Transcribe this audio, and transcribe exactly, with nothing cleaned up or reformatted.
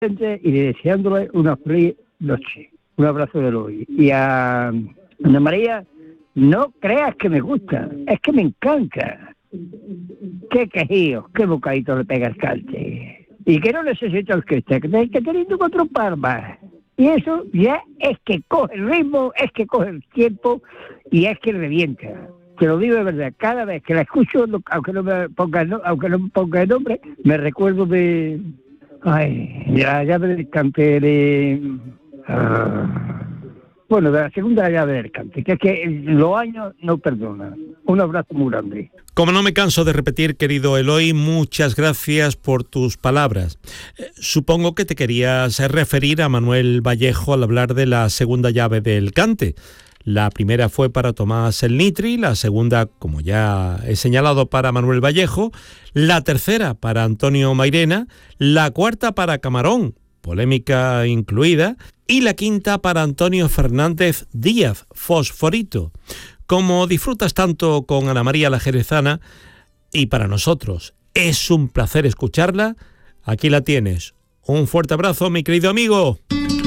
y deseándole una feliz noche. Un abrazo de Eloy. Y a Ana María, no creas que me gusta, es que me encanta. Qué quejíos, qué bocadito le pega el cante. Y que no necesita orquesta, que hay que tener cuatro palmas. Y eso ya es que coge el ritmo, es que coge el tiempo y es que revienta. Te lo digo de verdad, cada vez que la escucho, aunque no me ponga, aunque no me ponga el nombre, me recuerdo de, ay, de la llave del cante de, uh, bueno, de la segunda llave del cante, que es que los años no perdonan. Un abrazo muy grande. Como no me canso de repetir, querido Eloy, muchas gracias por tus palabras. Eh, supongo que te querías referir a Manuel Vallejo al hablar de la segunda llave del cante. La primera fue para Tomás el Nitri, la segunda, como ya he señalado, para Manuel Vallejo, la tercera para Antonio Mairena, la cuarta para Camarón, polémica incluida, y la quinta para Antonio Fernández Díaz, Fosforito. Como disfrutas tanto con Ana María la Jerezana, y para nosotros es un placer escucharla, aquí la tienes. Un fuerte abrazo, mi querido amigo.